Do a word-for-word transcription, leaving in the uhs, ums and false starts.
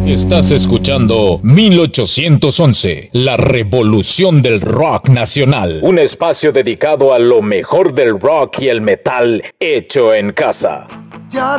Estás escuchando mil ochocientos once, la revolución del rock nacional. Un espacio dedicado a lo mejor del rock y el metal hecho en casa. Ya